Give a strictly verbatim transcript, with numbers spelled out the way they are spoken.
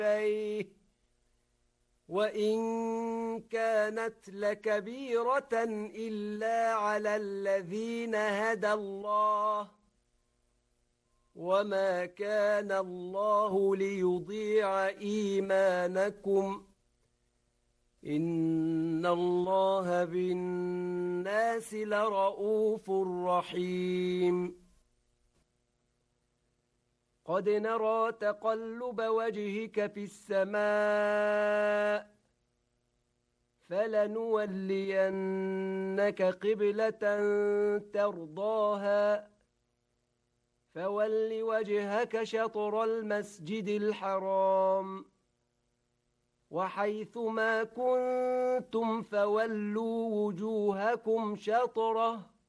إليه وإن كانت لكبيرة إلا على الذين هدى الله وما كان الله ليضيع إيمانكم إن الله بالناس لرؤوف رحيم قد نرى تقلب وجهك في السماء فلنولينك قبلة ترضاها فول وجهك شطر المسجد الحرام وحيث ما كنتم فولوا وجوهكم شطره